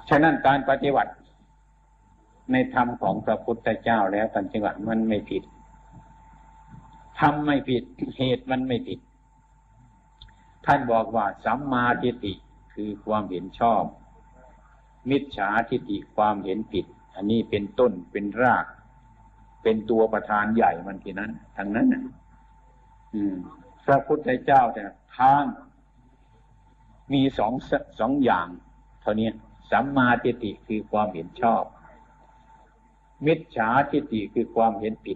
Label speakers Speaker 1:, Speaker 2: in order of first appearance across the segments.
Speaker 1: ฉะนั้นการปฏิบัติในธรรมของพระพุทธเจ้าแล้วท่านจึงว่ามันไม่ผิดทำไม่ผิดเหตุมันไม่ผิดท่านบอกว่าสัมมาทิฏฐิคือความเห็นชอบมิจฉาทิฏฐิความเห็นผิดอันนี้เป็นต้นเป็นรากเป็นตัวประธานใหญ่มันที่นั้นทั้งนั้นน่ะพระพุทธเจ้าแต่ทางมีสองอย่างเท่านี้สัมมาทิฏฐิคือความเห็นชอบมิจฉาทิฏฐิคือความเห็นผิด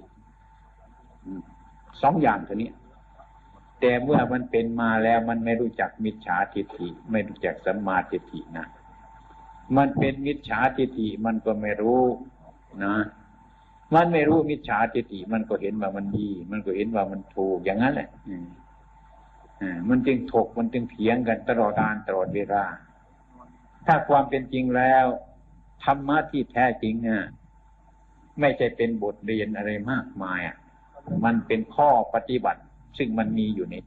Speaker 1: สองอย่างเท่านี้แต่เมื่อมันเป็นมาแล้วมันไม่รู้จักมิจฉาทิฏฐิไม่รู้จักสัมมาทิฏฐินะมันเป็นมิจฉาทิฏฐิมันก็ไม่รู้นะมันไม่รู้มิจฉาทิฏฐิมันก็เห็นว่ามันดีมันก็เห็นว่ามันถูกอย่างนั้นแหละมันจึงถกมันจึงเถียงกันตลอดการตลอดเวลาถ้าความเป็นจริงแล้วธรรมะที่แท้จริงน่ะไม่ใช่เป็นบทเรียนอะไรมากมายมันเป็นข้อปฏิบัติซึ่งมันมีอยู่ใน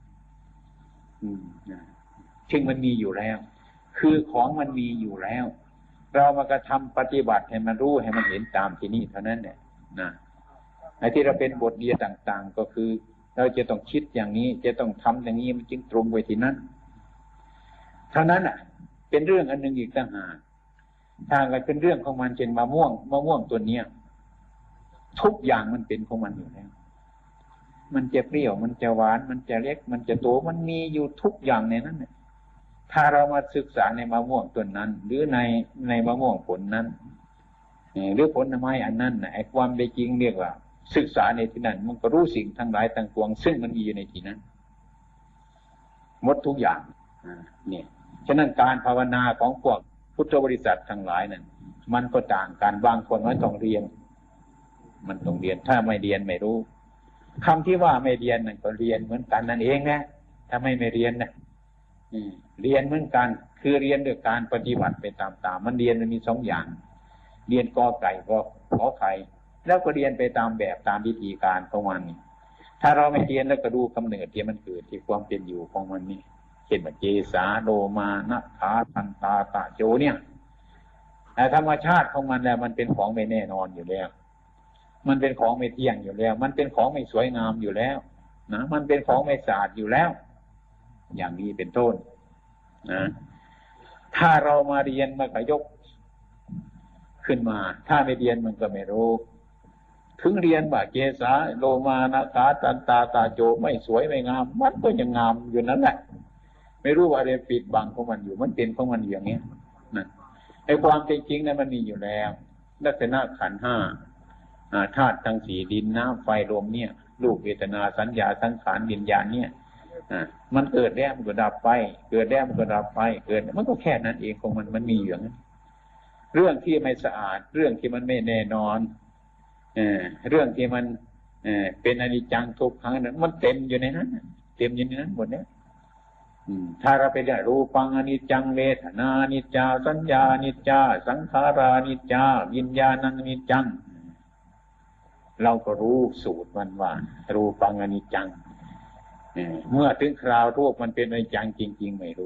Speaker 1: ซึ่งมันมีอยู่แล้วคือของมันมีอยู่แล้วเรามากระทำปฏิบัติให้มันรู้ให้มันเห็นตามที่นี่เท่านั้นเนี่ยนะไอ้ที่เราเป็นบทเรียนต่างๆก็คือเราจะต้องคิดอย่างนี้จะต้องทำอย่างนี้มันจึงตรงไปที่นั้นเท่านั้นเป็นเรื่องอันหนึ่งอีกต่างหากถ้าเป็นเรื่องของมันเช่นมะม่วงตัวเนี้ยทุกอย่างมันเป็นของมันอยู่แล้วมันจะเปรี้ยวมันจะหวานมันจะเล็กมันจะโตมันมีอยู่ทุกอย่างในนั้นเนี่ยถ้าเรามาศึกษาในมะม่วงต้นนั้นหรือในมะม่วงผลนั้นหรือผลไม้อันนั้นไอ้ความเป็นจริงเรียกว่าศึกษาในที่นั้นมันก็รู้สิ่งทั้งหลายทั้งปวงซึ่งมันมีอยู่ในที่นั้นหมดทุกอย่างเนี่ยฉะนั้นการภาวนาของพวกพุทธบริษัททั้งหลายนั้นมันก็ต่างกันบางคนว่าต้องเรียนมันต้องเรียนถ้าไม่เรียนไม่รู้คำที่ว่าไม่เรียนนั่นก็เรียนเหมือนกันนั่นเองนะถ้าไม่เรียนนะเรียนเหมือนกันคือเรียนด้วยการปฏิบัติไปตามๆมันเรียนมันมีสองอย่างเรียนกอไก่ก็ขอไข่แล้วก็เรียนไปตามแบบตามวิธีการของมันถ้าเราไม่เรียนแล้วก็ดูกำเนิดที่มันเกิดที่ความเป็นอยู่ของมันนี่เช่นว่าเจสาโลมานะขาทันตาตะโจเนี่ยแต่ธรรมชาติของมันแล้วมันเป็นของไม่แน่นอนอยู่แล้วมันเป็นของไม่เที่ยงอยู่แล้วมันเป็นของไม่สวยงามอยู่แล้วนะมันเป็นของไม่สะอาดอยู่แล้วอย่างนี้เป็นต้นนะถ้าเรามาเรียนมันก็ยกขึ้นมาถ้าไม่เรียนมันก็ไม่รู้ถึงเรียนว่าเกสาโลมานะขาตันตาตาโจไม่สวยไม่งามมันก็ยังงามอยู่นั่นแหละไม่รู้ว่าอะไรปิดบังของมันอยู่มันเป็นของมันอย่างนี้นะไอ้ความจริงนั้นมันมีอยู่แล้วลักษณะขันธ์ห้าธาตุทั้งสี่ดินน้ำไฟลมเนี่ยรูปเวทนาสัญญาสังขารวิญญาณเนี่ยมันเกิดแล้วมันก็ดับไปเกิดแล้วมันก็ดับไปเกิดมันก็แค่นั้นเองของมันมีอย่างนั้นเรื่องที่ไม่สะอาดเรื่องที่มันไม่แน่นอนเรื่องที่มันเป็นอนิจจังทุกขังนั้นมันเต็มอยู่ในนั้นเต็มอยู่ในนั้นหมดเนี่ยถ้าเราไปได้รูปังอนิจจังเวทนานิจจาสัญญานิจจาสังขารานิจจาวิญญาณังอนิจจังเราก็รู้สูตรมันว่ารูปังอนิจจังเมื่อถึงคราวรูปมันเป็นอนิจจังจริงๆไม่รู้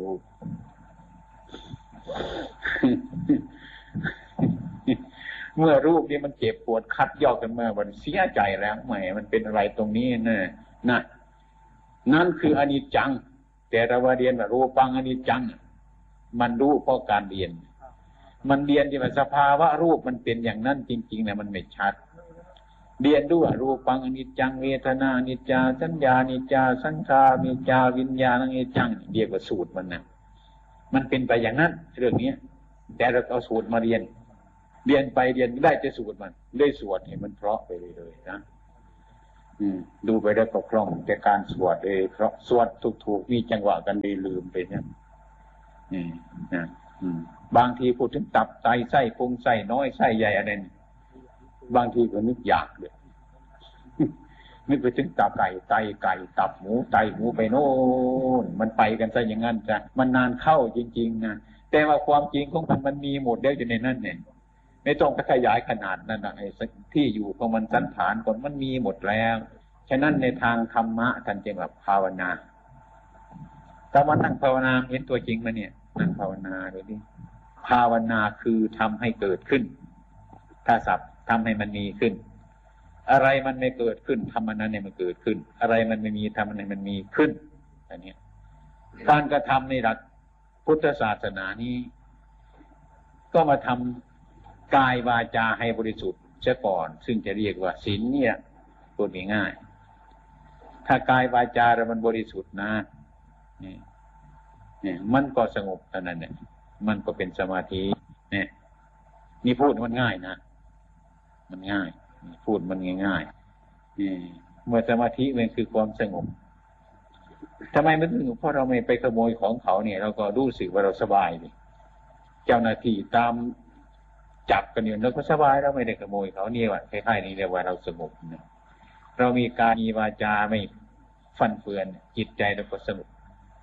Speaker 1: เมื่อรูปนี้มันเจ็บปวดคัดยอกกันเมื่อมันเสียใจแล้วแหมมันเป็นอะไรตรงนี้นะนั่นคืออนิจจังแต่เราเรียนว่ารูปังอนิจจังมันรู้เพราะการเรียนมันเรียนที่ว่าสภาวะรูปมันเป็นอย่างนั้นจริงๆนะมันไม่ชัดเรียนด้วยรูปังอนิจจังเวทนาอนิจจาสัญญาอนิจจาสังขารอนิจจาวิญญาณอนิจจังเรียกว่าสูตรมันนะมันเป็นไปอย่างนั้นเรื่องนี้แต่เราเอาสูตรมาเรียนไปเรียนได้จะสูตรมันได้สวดให้มันเพราะไปเลยนะดูไปได้ก็คล่องแต่การสวดเลยเพราะสวดถูกมีจังหวะกันเลยลืมไปเนี่ยบางทีพูดถึงตับไตไส้พุงไส้น้อยไส้ใหญ่อะไรบางทีก็นึกอยากเลยนึกไปถึงตับไก่ไตไก่ตับหมูไตหมูไปโน่นมันไปกันซะอย่างนั้นจ้ะมันนานเข้าจริงๆนะแต่ว่าความจริงของมันมีหมดแล้วอยู่ในนั้นเนี่ยไม่ต้องไปขยายขนาดนั้นนะไอ้ที่อยู่ของมันสันฐานก่อนมันมีหมดแล้วฉะนั้นในทางธรรมะท่านจึงแบบภาวนาถ้ามานั่งภาวนาเห็นตัวจริงมาเนี่ยนั่งภาวนาดูดิภาวนาคือทำให้เกิดขึ้นถ้าศัพท์ทำให้มันมีขึ้นอะไรมันไม่เกิดขึ้นทำมันนั้นให้มันเกิดขึ้นอะไรมันไม่มีทำมันให้มันมีขึ้นอันนี้การกระทำในหลักพุทธศาสนานี้ก็มาทำกายวาจาให้บริสุทธิ์เสียก่อนซึ่งจะเรียกว่าศีลเนี่ยพูดง่ายๆถ้ากายวาจาเรามันบริสุทธิ์นะเนี่ยมันก็สงบเท่านั้นเนี่ยมันก็เป็นสมาธิเนี่ยนี่พูดมันง่ายนะมันง่ายพูดมันง่ายๆเมื่อสมาธิมันคือความสงบทำไมมันถึงเพราะเราไม่ไปขโมยของเขาเนี่ยเราก็รู้สึกว่าเราสบายดิเจ้าหน้าที่ตามจับกันอยู่เราก็สบายเราไม่ได้ขโมยเขาเนี่ยว่าคล้ายๆนี้เรียกว่าเราสงบนะเรามีกายมีวาจาไม่ฟันเฟือนจิตใจเราก็สงบ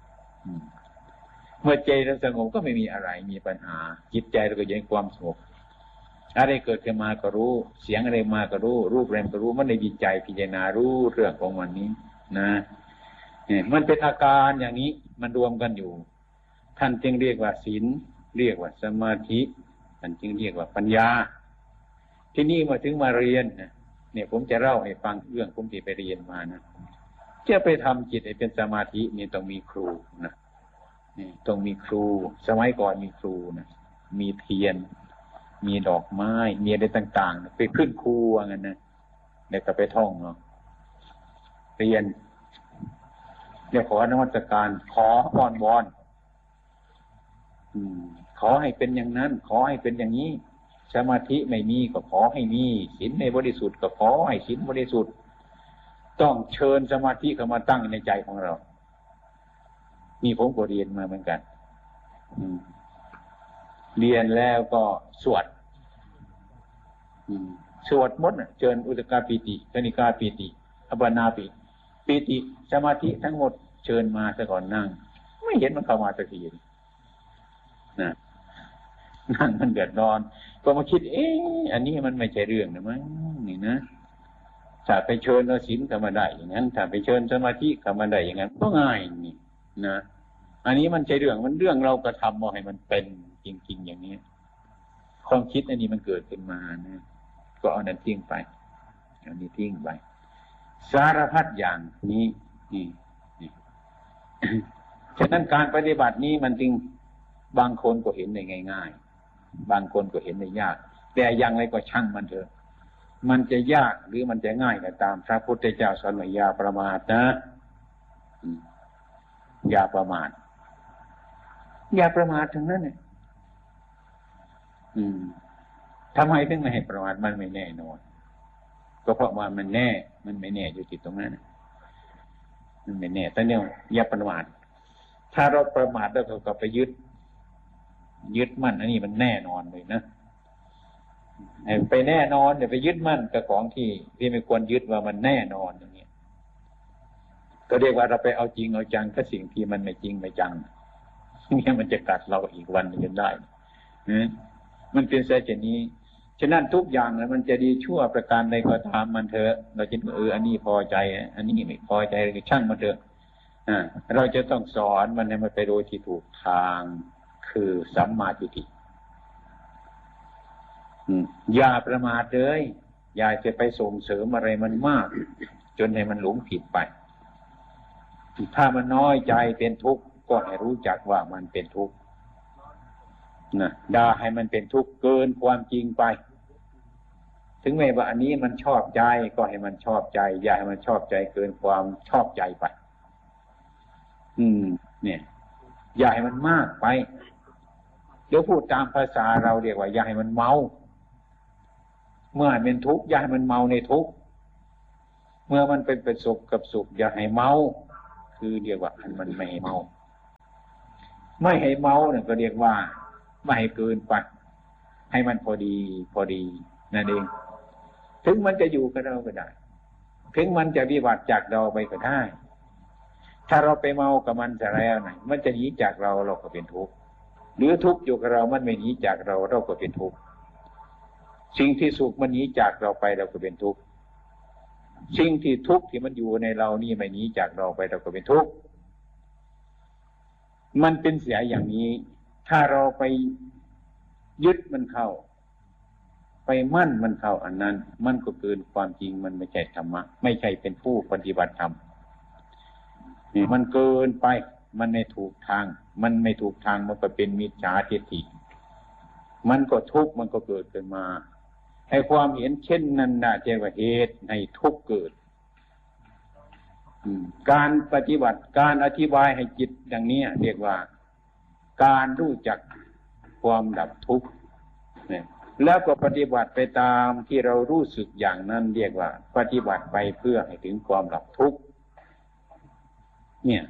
Speaker 1: เมื่อใจเราสงบก็ไม่มีอะไรมีปัญหาจิตใจเราก็ยังความสงบอะไรเกิดขึ้นมาก็รู้เสียงอะไรมาก็รู้รูปอะไรก็รู้มันในจิตใจพิจารณารู้เรื่องของมันนี้นะมันเป็นอาการอย่างนี้มันรวมกันอยู่ท่านจึงเรียกว่าศีลเรียกว่าสมาธิท่านจึงเรียกว่าปัญญาที่นี่มาถึงมาเรียนเนี่ยผมจะเล่าให้ฟังเรื่องผมที่ไปเรียนมานะจะไปทำจิตให้เป็นสมาธินี่ต้องมีครูนะนี่ต้องมีครูสมัยก่อนมีครูนะมีเทียนมีดอกไม้มีอะไรต่างๆไปขึ้นครูว่างั้นนะเด็กก็ไปท่องเนาะเรียนเรียกขอนมัสการขออ้อนวอนขอให้เป็นอย่างนั้นขอให้เป็นอย่างนี้สมาธิไม่มีก็ขอให้มีศีลในบริสุทธิ์ก็ขอให้ศีลบริสุทธิ์ต้องเชิญสมาธิเข้ามาตั้งในใจของเรานี่ผมก็เรียนมาเหมือนกันเรียนแล้วก็สวดมดเชิญอุตกาปิติคณิกาปิติอัปปนาปิติสมาธิทั้งหมดเชิญมาซะก่อนนั่งไม่เห็นมันเข้ามาสักทีนะนั่งมันเดือดร้อนก็มาคิดอันนี้มันไม่ใช่เรื่องนะมั้งนี่นะถ้าไปเชิญเอาศีลเข้ามาได้อย่างนั้นถ้าไปเชิญสมาธิเข้ามาได้อย่างนั้นก็ง่ายนี่นะอันนี้มันใช่เรื่องมันเรื่องเรากระทำมาให้มันเป็นจริงๆอย่างนี้ความคิดอันนี้มันเกิดขึ้นมานะก็เอานั้นทิ้งไปอันนี้ทิ้งไปสารพัดอย่างนี้นี่ฉะนั้นการปฏิบัตินี้มันจึงบางคนก็เห็นได้ง่ายๆบางคนก็เห็นได้ยากแต่อย่างไรก็ช่างมันเถอะมันจะยากหรือมันจะง่ายก็ตามพระพุทธเจ้าสอนว่าอย่าประมาทนะอย่าประมาทอย่าประมาททั้งนั้นเนี่ยทำไมถึงไม่ให้ประมาทมันไม่แน่นอนก็เพราะว่ามันแน่มันไม่แน่อยู่ที่ตรงนั้นมันไม่แน่แต่เนี่ยอย่าประมาทถ้าเราประมาทแล้วเราก็ไปยึดมั่นอันนี้มันแน่นอนเลยนะไปแน่นอนเดี๋ยวไปยึดมั่นกับของที่ไม่ควรยึดว่ามันแน่นอนอย่างเงี้ยก็เรียกว่าเราไปเอาจริงเอาจังกับสิ่งที่มันไม่จริงไม่จังเนี่ยมันจะกัดเราอีกวันนึงจนได้มันเป็นเช่นนี้ฉะนั้นทุกอย่างมันจะดีชั่วประการใดก็ตามมันเถอะเราคิดว่าอันนี้พอใจอันนี้ไม่พอใจก็ช่างมันเถอะเราจะต้องสอนมันให้มันไปโดยที่ถูกทางคือสัมมาทิฏฐิอย่าประมาทเลยอย่าจะไปส่งเสริมอะไรมันมากจนให้มันหลงผิดไปถ้ามันน้อยใจเป็นทุกข์ก็ให้รู้จักว่ามันเป็นทุกข์นะด่าให้มันเป็นทุกข์เกินความจริงไปถึงแม้ว่าอันนี้มันชอบใจก็ให้มันชอบใจอย่าให้มันชอบใจเกินความชอบใจไปเนี่ยอย่าให้มันมากไปเดี๋ยวพูดตามภาษาเราเรียกว่าอย่าให้มันเมาเมื่อเป็นทุกข์อย่าให้มันเมาในทุกข์เมื่อมันเป็นสุขกับสุขอย่าให้เมาคือเรียกว่ามันไม่ให้เมาไม่ให้เมาเนี่ยก็เรียกว่าไม่ให้เกินไปให้มันพอดีนั่นเองถึงมันจะอยู่กับเราก็ได้ถึงมันจะวิบัติจากเราไปก็ได้ถ้าเราไปเมากับมันจะแล้วไหนมันจะหนีจากเราเราก็เป็นทุกข์หรือทุกข์อยู่กับเรามันไม่หนีจากเราเราก็เป็นทุกข์สิ่งที่สุขมันหนีจากเราไปเราก็เป็นทุกข์สิ่งที่ทุกข์ที่มันอยู่ในเรานี่ไม่หนีจากเราไปเราก็เป็นทุกข์มันเป็นเสียอย่างนี้ถ้าเราไปยึดมันเข้าไปมั่นมันเข้าอันนั้นมันก็เกินความจริงมันไม่ใช่ธรรมะไม่ใช่เป็นผู้ปฏิบัติธรรมนี่มันเกินไปมันไม่ถูกทางมันไม่ถูกทางมันก็เป็นมิจฉาทิฏฐิมันก็ทุกข์มันก็เกิดขึ้นมาให้ความเห็นเช่นนั้นน่ะเรียกว่าเหตุให้ทุกข์เกิดการปฏิบัติการอธิบายให้จิตอย่างนี้เรียกว่าการรู้จักความดับทุกข์เนี่ยแล้วก็ปฏิบัติไปตามที่เรารู้สึกอย่างนั้นเรียกว่าปฏิบัติไปเพื่อให้ถึงความดับทุกข์เนี่ย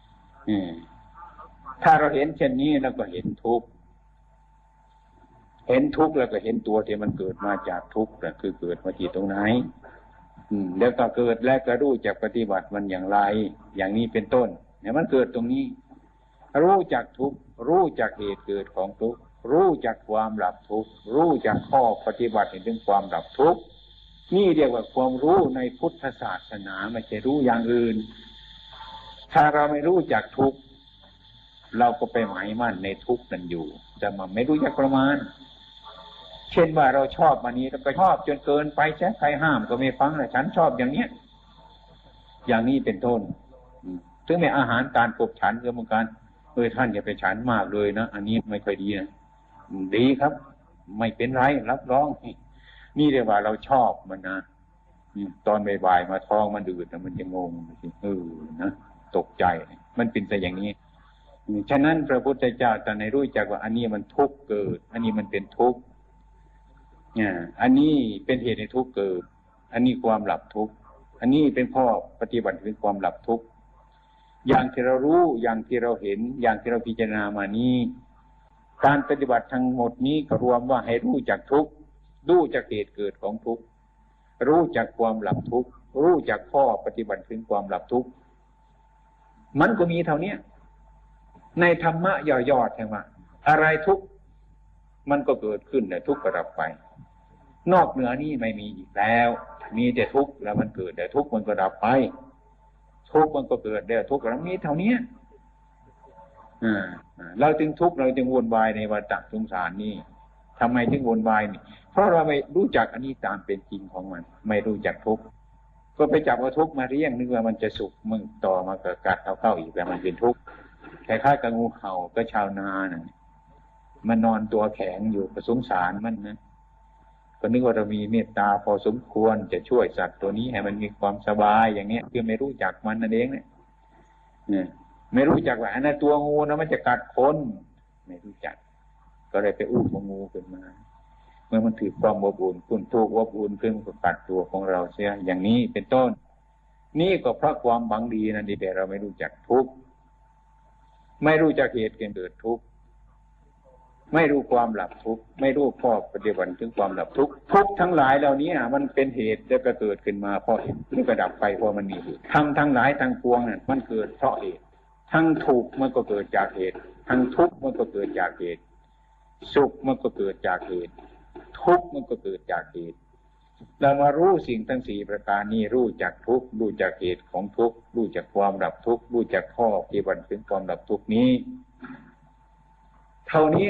Speaker 1: ถ้าเราเห็นเช่นนี้เราก็เห็นทุกข์เห็นทุกข์แล้วก็เห็นตัวที่มันเกิดมาจากทุกข์นั่นคือเกิดมาที่ตรงไหนแล้วก็เกิดแล้วก็รู้จักปฏิบัติมันอย่างไรอย่างนี้เป็นต้นเนี่ยมันเกิดตรงนี้รู้จักทุกข์รู้จักเหตุเกิดของทุกข์รู้จักความดับทุกข์รู้จักข้อปฏิบัติถึงความดับทุกข์นี่เรียกว่าความรู้ในพุทธศาสนาไม่ใช่รู้อย่างอื่นถ้าเราไม่รู้จักทุกข์เราก็ไปหมายมั่นในทุกข์นั่นอยู่แต่มันไม่รู้จักประมาณเช่นว่าเราชอบอันนี้เราก็ชอบจนเกินไปใครห้ามก็ไม่ฟังเลยฉันชอบอย่างเนี้ยอย่างนี้เป็นต้นถึงในอาหารการกบฉันก็เหมือนกันท่านอย่าไปฉันมากเลยนะอันนี้ไม่ค่อยดีนะดีครับไม่เป็นไรรับรองนี่เรียกว่าเราชอบมันนะตอนบ่ายๆมาท้องมันดืดมันจะงงนะตกใจมันเป็นแต่อย่างนี้ฉะนั้นพระพุทธเจ้าตรัสให้รู้จักว่าอันนี้มันทุกข์เกิดอันนี้มันเป็นทุกข์อันนี้เป็นเหตุให้ทุกข์เกิดอันนี้ความหลับทุกข์อันนี้เป็นข้อปฏิบัติถึงความหลับทุกข์อย่างที่เรารู้อย่างที่เราเห็นอย่างที่เราพิจารณามานี้การปฏิบัติทั้งหมดนี้ก็รวมว่าให้รู้จักทุกข์รู้จักเหตุเกิดของทุกข์รู้จักความหลับทุกข์รู้จักข้อปฏิบัติถึงความหลับทุกข์มันก็มีเท่านี้ในธรรมะย่อๆใช่ไหมอะไรทุกข์มันก็เกิดขึ้นแต่ทุกข์ก็ดับไปนอกเหนือนี้ไม่มีอีกแล้วมีแต่ทุกข์แล้วมันเกิดแต่ทุกข์มันก็ดับไปทุกข์มันก็เกิดแต่ทุกข์แล้วมีเท่านี้เราจึงทุกข์เราจึงวนวายในวัฏสงสารนี่ทำไมถึงวนวายนี่เพราะเราไม่รู้จักอันนี้ตามเป็นจริงของมันไม่รู้จักทุกข์ก็ไปจับเอาทุกข์มาเรียงนึกว่ามันจะสุขมึงต่อมาเกิดกัดเข้าอีกแต่มันเป็นทุกข์คล้ายๆกับงูเห่าก็ชาวนาน่ะมันนอนตัวแข็งอยู่ก็สงสารมันนะก็นึกว่าเรามีเมตตาพอสมควรจะช่วยสัตว์ตัวนี้ให้มันมีความสบายอย่างเนี้ยคือไม่รู้จักมันนั่นเองเนี่ยไม่รู้จักว่าอันนั้นตัวงูนะมันจะกัดคนไม่รู้จักก็เลยไปอุ้มงูขึ้นมาเมื่อมันถือความอบอุ่นคุณถูกอบอุ่นขึ้นก็กัดตัวของเราเสียอย่างนี้เป็นต้นนี่ก็เพราะความหวังดีนั่นแต่เราไม่รู้จักทุกข์ไม่รู้จักเหตุเกิดทุกข์ไม่รู้ความหลับทุกข์ไม่รู้ข้อปฏิบัติถึงความหลับทุกข์ทุกข์ทั้งหลายเหล่านี้มันเป็นเหตุแล้วก็เกิดขึ้นมาเพราะเหตุแล้วก็ดับไปเพราะมันมีเหตุทั้งหลายทั้งปวงนั่นมันเกิดเพราะเหตุทั้งทุกข์มันก็เกิดจากเหตุทั้งทุกข์มันก็เกิดจากเหตุสุขมันก็เกิดจากเหตุทุกข์มันก็เกิดจากเหตุเรามารู้สิ่งทั้งสี่ประการนี้รู้จักทุกข์รู้จักเหตุของทุกข์รู้จักความดับทุกข์รู้จักข้อปฏิบัติถึงความดับทุกข์นี้เท่านี้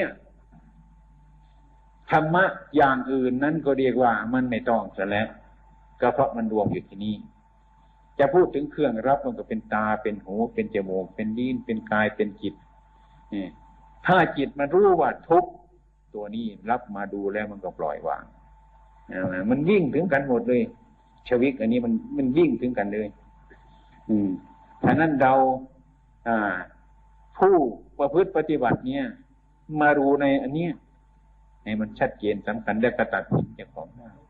Speaker 1: ธรรมะอย่างอื่นนั้นก็เรียกว่ามันไม่ต้องซะแล้วก็เพราะมันรวมอยู่ที่นี่จะพูดถึงเครื่องรับมันก็เป็นตาเป็นหูเป็นจมูกเป็นลิ้นเป็นกายเป็นจิตถ้าจิตมันรู้ว่าทุกข์ตัวนี้รับมาดูแล้วมันก็ปล่อยวางมันยิ่งถึงกันหมดเลยชีวิตอันนี้มันยิ่งถึงกันเลยฉะนั้นเราผู้ประพฤติปฏิบัติเนี่ยมารู้ในอันนี้ให้มันชัดเจนสำคัญและกระตัดสินเจ้าของ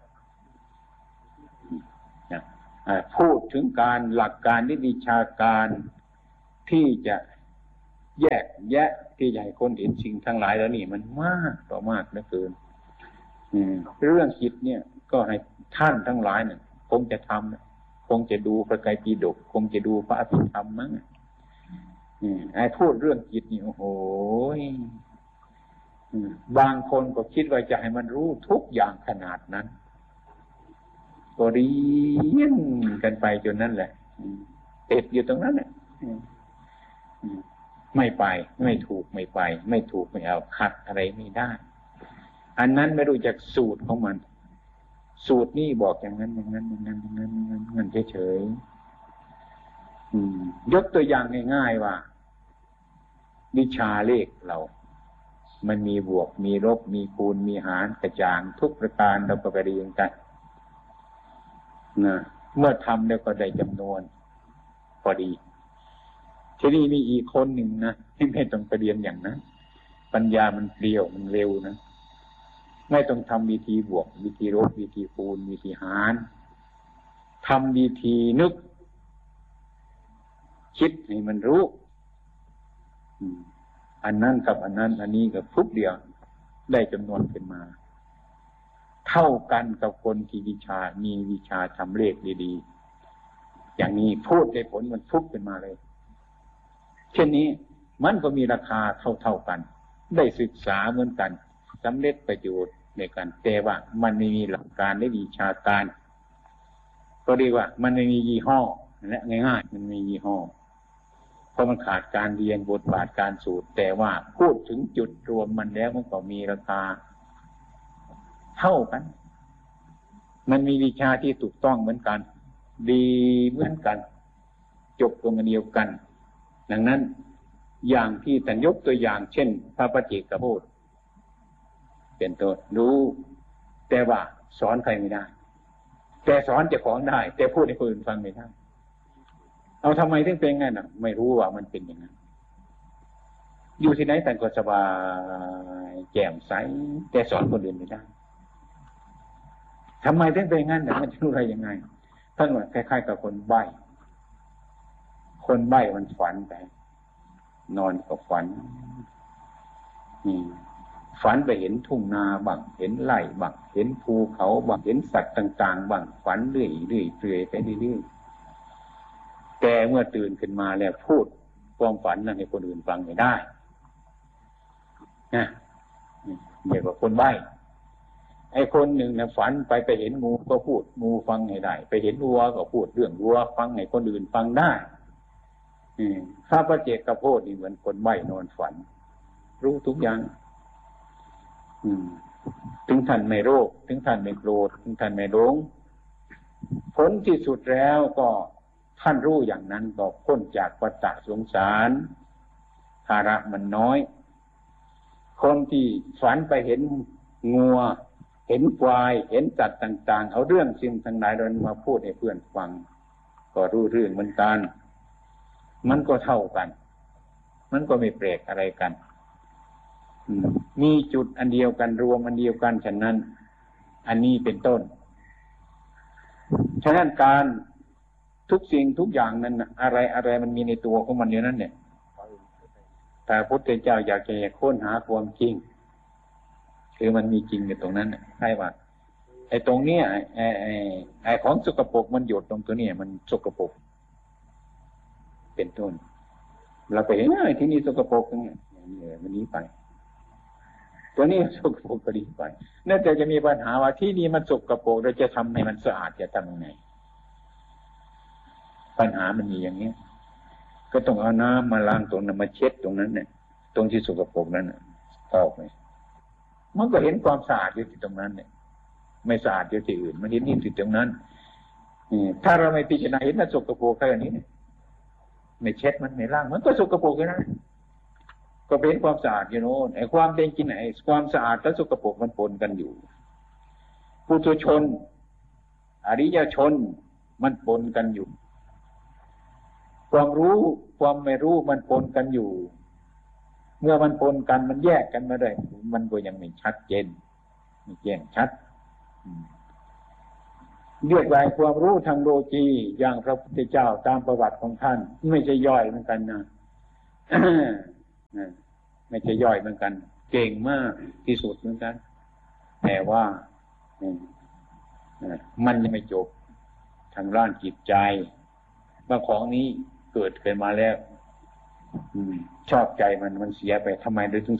Speaker 1: พูดถึงการหลักการวิชาการที่จะแยกแยะที่จะให้คนเห็นสิ่งทั้งหลายแล้วนี่มันมากต่อมากเหลือเกินเรื่องจิตเนี่ยก็ให้ท่านทั้งหลายเนี่ยคงจะทำคงจะดูพระไตรปิฎกคงจะดูพระอภิธรรมมั้งไอ้พูดเรื่องจิตนี่โอ้โหบางคนก็คิดว่าจะให้มันรู้ทุกอย่างขนาดนั้นก็เรียนกันไปจนนั้นแหละติดอยู่ตรงนั้นแหละไม่ไปไม่ถูกไม่ไปไม่ถูกไม่เอาขัดอะไรไม่ได้อันนั้นไม่รู้จักสูตรของมันสูตรนี่บอกอย่างนั้นอย่างนั้นอย่างนั้นอย่างนั้นอย่างนั้นเฉยๆยกตัวอย่างง่ายๆว่าวิชาเลขเรามันมีบวกมีลบมีคูณมีหารกระจางทุกประการเราก็ไปเรียนกันนะเมื่อทำแล้วก็ได้จำนวนพอดีทีนี้มีอีกคนหนึ่งนะที่ไม่ต้องไปเรียนอย่างนั้นปัญญามันเปรี้ยวมันเร็วนะไม่ต้องทำวิธีบวกวิธีลบวิธีคูณวิธีหารทำวิธีนึกคิดให้มันรู้อันนั้นกับอันนั้นอันนี้กับทุกเดียวได้จำนวนขึ้นมาเท่ากันกับคนที่มีวิชาทำเลขดีๆอย่างนี้พูดได้ผลมันทุกขึ้นมาเลยเช่นนี้มันก็มีราคาเท่ากันได้ศึกษาเหมือนกันสำเร็จประโยชน์ในการแต่ว่ามันไม่มีหลักการและวิชาการก็เรียกว่ามันไม่มียี่ห้อและง่ายๆมันมียี่ห้อเพราะมันขาดการเรียนบทบาทการสูตรแต่ว่าพูดถึงจุดรวมมันแล้วมันก็มีราคาเท่ากันมันมีวิชาที่ถูกต้องเหมือนกันดีเหมือนกันจบตรงเดียวกันดังนั้นอย่างที่ท่านยกตัวอย่างเช่นพระปัจเจกโพธิเป็นต้นรู้แต่ว่าสอนใครไม่ได้แต่สอนเจ้าของได้แต่พูดให้คนอื่นฟังไม่ได้เอาทำไมถึงเป็นงั้นน่ะไม่รู้ว่ามันเป็นอย่างนั้นอยู่ที่ไหนท่านก็สบายแจ่มใสแต่สอนคนอื่นไม่ได้ทำไมถึงเป็นงั้นน่ะมันจะรู้อะไรยังไงท่านว่าคล้ายๆกับคนใบ้มันฝันไปนอนก็ฝันฝันไปเห็นทุ่งนาบ้างเห็นไร่บ้างเห็นภูเขาบ้างเห็นสัตว์ต่างๆบ้างฝันเรื่อยๆเปื่อยไปเรื่อยๆแต่เมื่อตื่นขึ้นมาแล้วพูดความฝันนั้นให้คนอื่นฟังไม่ได้นะเรียกว่าคนใบ้ไอ้คนหนึ่งเนี่ยฝันไปเห็นงูก็พูดงูฟังให้ได้ไปเห็นวัวก็พูดเรื่องวัวฟังให้คนอื่นฟังได้พระปัจเจกโพธินี่เหมือนคนใบ้นอนฝันรู้ทุกอย่างถึงท่านไม่โลภถึงท่านไม่โกรธถึงท่านไม่หลงผลที่สุดแล้วก็ท่านรู้อย่างนั้นก็พ้นจากวัฏฏะสงสารภาระมันน้อยคนที่ฝันไปเห็นงัวเห็นควายเห็นสัตว์ต่างๆเอาเรื่องสิ่งทั้งหลายนั้นมาพูดให้เพื่อนฟังก็รู้เรื่องเหมือนกันมันก็เท่ากันมันก็ไม่แปลกอะไรกันมีจุดอันเดียวกันรวมอันเดียวกันฉะนั้นอันนี้เป็นต้นฉะนั้นการทุกสิ่งทุกอย่างนั้นอะไรมันมีในตัวของมันอยู่นั่นเนี่ยแต่พระพุทธเจ้าอยากจะค้นหาความจริงคือมันมีจริงอยู่ตรงนั้นใช่ว่าไอ้ตรงเนี้ยไอ้ของสกปรกมันหยดตรงตัวนี้มันสกปรกเป็นต้นเราไปเห็นที่นี่สกปรกอย่างเงี้ยมันนี้ไปตัวนี้สกปรกก็ดีไปน่าจะมีปัญหาว่าที่นี่มันสกปรกเราจะทำให้มันสะอาดจะทำยังไงปัญหามันมีอย่างนี้ก็ต้องเอาน้ำมาล้างตรงนั้นมาเช็ดตรงนั้นเนี่ยตรงที่สกปรกนั้นออกไปมันก็เห็นความสะอาดอยู่ที่ตรงนั้นเนี่ยไม่สะอาดอยู่ที่อื่นมันเห็นนี่ที่ตรงนั้นถ้าเราไม่พิจารณาเห็นมันสกปรกแค่นี้ไม่เช็ดมันไม่ล้างมันก็สกปรกอยู่นะก็เป็นความสะอาดอยู่โน่นไอ้ความเป็นจริงไอ้ความสะอาดและสกปรกมันปนกันอยู่ปุถุชนอริยชนมันปนกันอยู่ความรู้ความไม่รู้มันปนกันอยู่เมื่อมันปนกันมันแยกกันมาได้มันก็ยังไม่ชัดเจนไม่แจ้งชัดเรียกว่าความรู้ทางโลกีอย่างพระพุทธเจ้าตามประวัติของท่านไม่ใช่ย่อยเหมือนกันนะ ไม่ใช่ย่อยเหมือนกันเก่งมากที่สุดเหมือนกันแต่ว่ามันยังไม่จบทางด้านจิตใจว่าของนี้เกิดขึ้นมาแล้วชอบใจมันเสียไปทำไมถึง